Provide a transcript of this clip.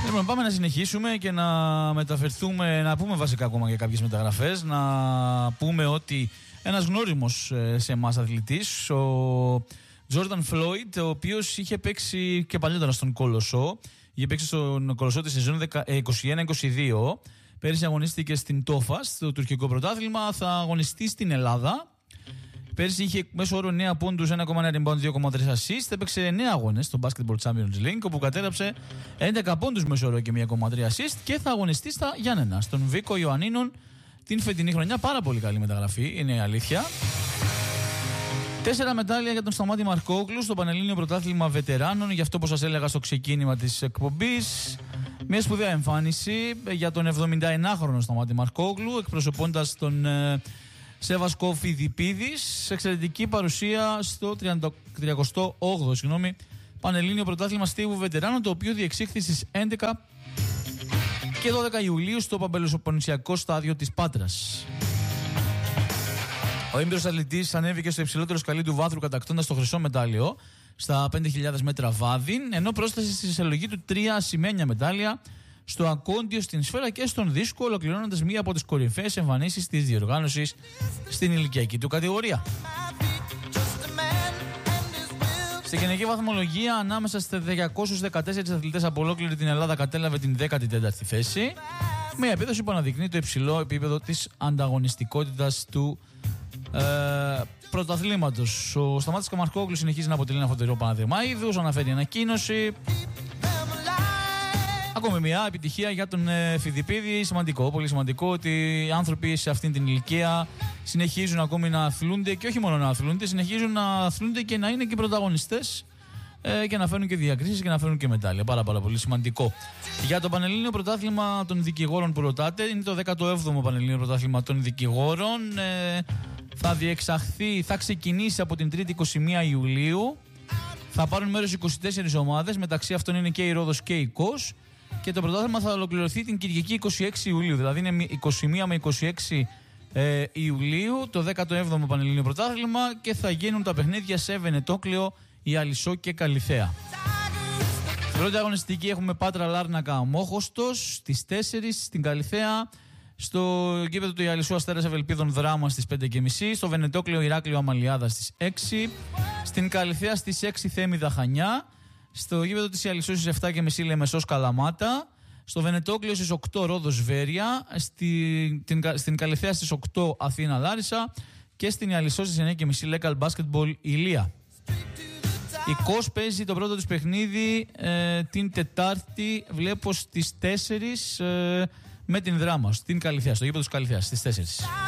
Λοιπόν, πάμε να συνεχίσουμε και να μεταφερθούμε, να πούμε βασικά ακόμα για κάποιες μεταγραφές. Να πούμε ότι ένας γνώριμος σε εμάς αθλητής, ο Τζόρνταν Φλόιντ, ο οποίος είχε παίξει και παλιότερα στον Κολοσσό. Είχε παίξει στον Κολοσσό τη σεζόν 21-22. Πέρυσι αγωνίστηκε στην Τόφα, στο τουρκικό πρωτάθλημα. Θα αγωνιστεί στην Ελλάδα. Πέρυσι είχε μέσω όρο 9 πόντους, 1,1 rebound, 2,3 assist. Έπαιξε 9 αγώνες στο Basketball Champions League, όπου κατέραψε 11 πόντους μέσω όρο και 1,3 assist. Και θα αγωνιστεί στα Γιάννενα, στον Βίκο Ιωαννίνων, την φετινή χρονιά. Πάρα πολύ καλή μεταγραφή, είναι η αλήθεια. 4 μετάλλια για τον Σταμάτη Μαρκόγλου στο Πανελλήνιο Πρωτάθλημα Βετεράνων, γι' αυτό όπως σας έλεγα στο ξεκίνημα της εκπομπής. Μια σπουδαία εμφάνιση για τον 71χρονο Σταμάτη Μαρκόγλου, εκπροσωπώντας τον Σέβασκο Φιδιπίδης. Εξαιρετική παρουσία στο 38ο Πανελλήνιο Πρωτάθλημα Στίβου Βετεράνων, το οποίο διεξήχθη στις 11 και 12 Ιουλίου στο Παμπελοποννησιακό στάδιο της Πάτρας. Ο έμπειρος αθλητής ανέβηκε στο υψηλότερο σκαλί του βάθρου, κατακτώντας το χρυσό μετάλλιο στα 5.000 μέτρα βάδιν, ενώ πρόσθεσε στη συλλογή του 3 ασημένια μετάλλια στο ακόντιο, στην σφαίρα και στον δίσκο, ολοκληρώνοντας μία από τις κορυφαίες εμφανίσεις της διοργάνωσης στην ηλικιακή του κατηγορία. Στην γενική βαθμολογία, ανάμεσα στις 214 αθλητές από ολόκληρη την Ελλάδα, κατέλαβε την 14η θέση, με επίδοση που αναδεικνύει το υψηλό επίπεδο της ανταγωνιστικότητας του πρωταθλήματος. Ο Σταμάτης Μαρκόγλου συνεχίζει να αποτελεί ένα φωτεινό Παναδημάιδους, αναφέρει ανακοίνωση. Ακόμη μια επιτυχία για τον Φιδιπίδη. Σημαντικό, πολύ σημαντικό ότι οι άνθρωποι σε αυτήν την ηλικία συνεχίζουν ακόμη να αθλούνται, και όχι μόνο να αθλούνται, συνεχίζουν να αθλούνται και να είναι και πρωταγωνιστές και να φέρνουν και διακρίσεις και να φέρνουν και μετάλλια. Πάρα πολύ σημαντικό. Για το Πανελλήνιο Πρωτάθλημα των Δικηγόρων που ρωτάτε, είναι το 17ο Πανελλήνιο Πρωτάθλημα των Δικηγόρων. Θα ξεκινήσει από την 3η 21 Ιουλίου. Θα πάρουν μέρος 24 ομάδες, μεταξύ αυτών είναι και η Ρόδος και η Κος. Και το πρωτάθλημα θα ολοκληρωθεί την Κυριακή 26 Ιουλίου, δηλαδή είναι 21 με 26 Ιουλίου, το 17ο Πανελλήνιο Πρωτάθλημα, και θα γίνουν τα παιχνίδια σε Βενετόκλειο, η Αλισσό και Καλιθέα. Στην πρώτη αγωνιστική έχουμε Πάτρα Λάρνακα Αμόχωστος στις 4, στην Καλιθέα στο γήπεδο του Ιαλισσού Αστέρας Ευελπίδων Δράμα στις 5.30, στο Βενετόκλειο Ηράκλειο Αμαλιάδα στις 6, στην Καλιθέα στις 6 Θέμιδα Χανιά, στο γήπεδο της Ιαλισσού στις 7.30 Λεμεσός Καλαμάτα, στο Βενετόκλειο στις 8 Ρόδος Βέρεια, στην Καλιθέα στις 8 Αθήνα Λάρισα και στην Ιαλισσό στις 9.30 Λέκαλ Μπάσκετμπολ Ηλία. Η Κος παίζει το πρώτο της παιχνίδι την Τετάρτη, βλέπω στις 4 με την Δράμα, στην Καλιθέα, στο γήπεδο της Καλιθέας στις 4.